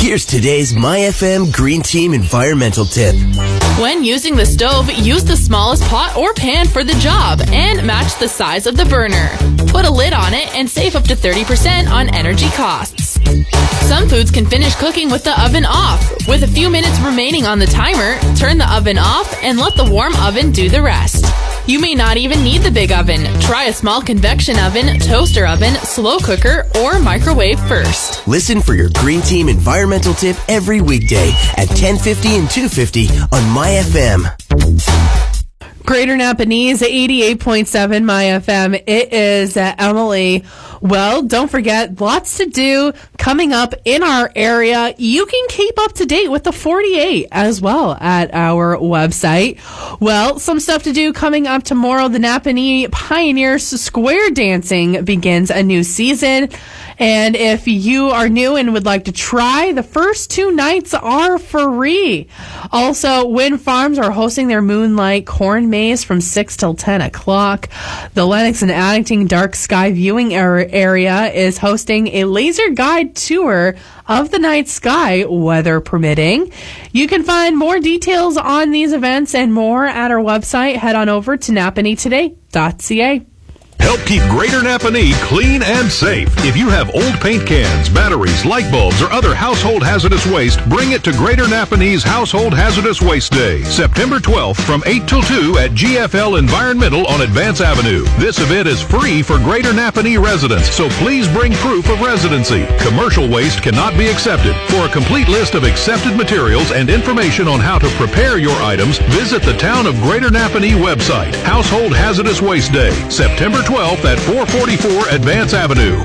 Here's today's MyFM Green Team environmental tip. When using the stove, use the smallest pot or pan for the job and match the size of the burner. Put a lid on it and save up to 30% on energy costs. Some foods can finish cooking with the oven off. With a few minutes remaining on the timer, turn the oven off and let the warm oven do the rest. You may not even need the big oven. Try a small convection oven, toaster oven, slow cooker, or microwave first. Listen for your Green Team environmental tip every weekday at 10:50 and 2:50 on MyFM. Greater Napanese, 88.7 MyFM. It is Emily. Well, don't forget, lots to do coming up in our area. You can keep up to date with the 48 as well at our website. Well, some stuff to do coming up tomorrow. The Napanee Pioneers Square Dancing begins a new season. And if you are new and would like to try, the first 2 nights are free. Also, Wind Farms are hosting their Moonlight Corn Maze from 6 till 10 o'clock. The Lennox and Addington Dark Sky Viewing Area is hosting a laser guide tour of the night sky, weather permitting. You can find more details on these events and more at our website. Head on over to napaneetoday.ca. Help keep Greater Napanee clean and safe. If you have old paint cans, batteries, light bulbs, or other household hazardous waste, bring it to Greater Napanee's Household Hazardous Waste Day, September 12th from 8 till 2 at GFL Environmental on Advance Avenue. This event is free for Greater Napanee residents, so please bring proof of residency. Commercial waste cannot be accepted. For a complete list of accepted materials and information on how to prepare your items, visit the Town of Greater Napanee website. Household Hazardous Waste Day, September 12th at 444 Advance Avenue.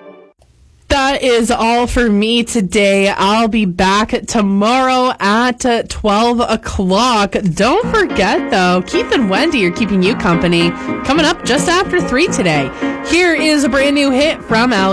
That is all for me today. I'll be back tomorrow at 12 o'clock. Don't forget, though, Keith and Wendy are keeping you company. Coming up just after 3 today. Here is a brand new hit from Alex.